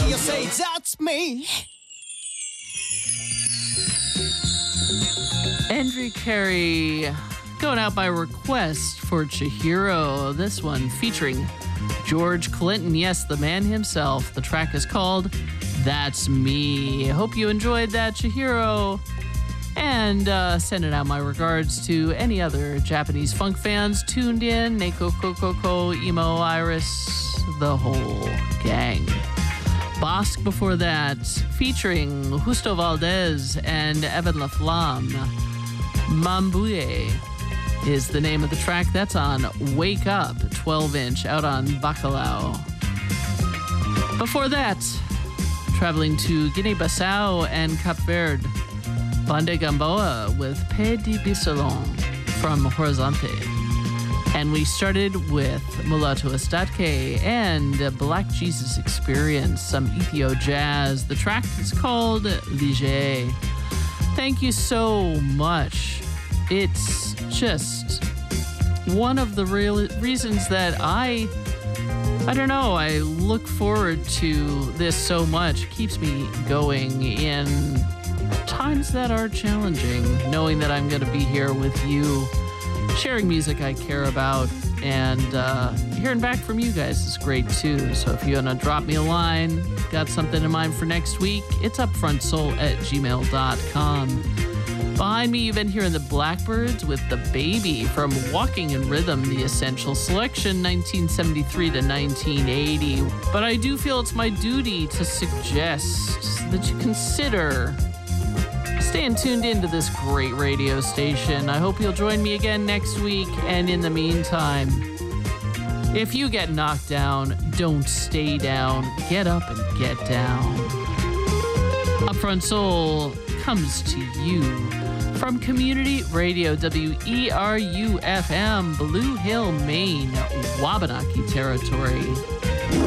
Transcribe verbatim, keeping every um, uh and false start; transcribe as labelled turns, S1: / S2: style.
S1: You say that's me.
S2: Andrew Carey going out by request for Chihiro. This one featuring George Clinton. Yes, the man himself. The track is called That's Me. Hope you enjoyed that, Chihiro. And uh, sending out my regards to any other Japanese funk fans tuned in. Neko Kokoko, Emo, Iris, the whole gang. Bosque before that, featuring Justo Valdez and Evan LaFlamme. Mambouye is the name of the track. That's on Wake Up, twelve inch, out on Bacalao. Before that, traveling to Guinea-Bissau and Cap Verde, Bande Gamboa with Pe di Bisalon from Horizonte. And we started with Mulatto Estatke and Black Jesus Experience, some Ethio jazz. The track is called Lige. Thank you so much. It's just one of the real reasons that I, I don't know, I look forward to this so much. It keeps me going in times that are challenging, knowing that I'm going to be here with you, sharing music I care about, and uh, hearing back from you guys is great too. So if you want to drop me a line, got something in mind for next week, it's upfrontsoul at gmail dot com. Behind me, you've been hearing the Blackbirds with The Baby from Walking in Rhythm, the Essential Selection, nineteen seventy-three to nineteen eighty. But I do feel it's my duty to suggest that you consider staying tuned into this great radio station. I hope you'll join me again next week, and in the meantime, if you get knocked down, don't stay down. Get up and get down. Upfront Soul comes to you from Community Radio, W E R U F M, Blue Hill, Maine, Wabanaki territory.